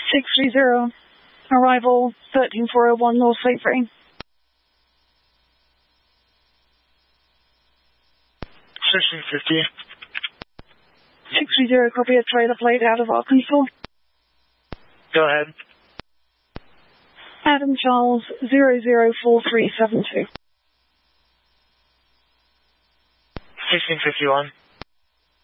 630. Arrival 13401 North Fleet Free. 1650. 630, copy a trailer plate out of Arkansas. Go ahead. Adam Charles 004372. 1651.